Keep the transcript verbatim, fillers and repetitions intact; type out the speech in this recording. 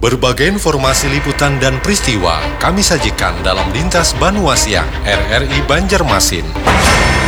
Berbagai informasi liputan dan peristiwa kami sajikan dalam Lintas Banua Siang R R I Banjarmasin.